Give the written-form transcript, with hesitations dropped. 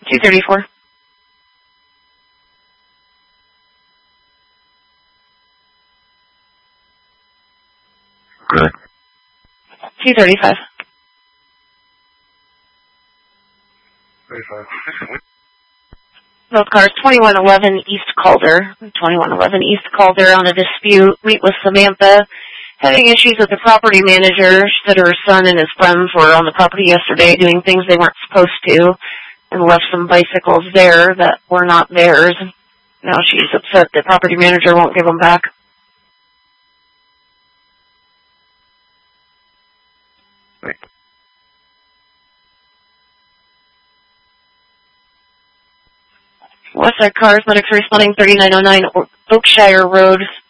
234. Good. 235. 35. Both cars, 2111 East Calder. 2111 East Calder on a dispute. Meet with Samantha. Having issues with the property manager. She said her son and his friends were on the property yesterday doing things they weren't supposed to and left some bicycles there that were not theirs. Now she's upset the property manager won't give them back. Wait. Westside Cars, medics responding 3909 Oakshire Road,